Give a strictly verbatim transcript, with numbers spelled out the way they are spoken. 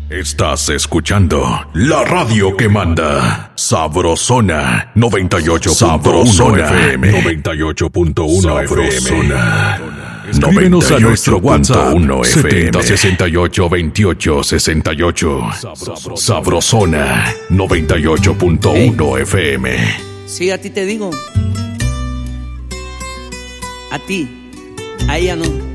Estás escuchando la radio que manda. Sabrosona noventa y ocho punto uno F M. noventa y ocho punto uno F M. Escríbenos a nuestro WhatsApp setenta sesenta y ocho veintiocho sesenta y ocho. Sabrosona noventa y ocho punto uno F M. Sí, a ti te digo. A ti. A ella no.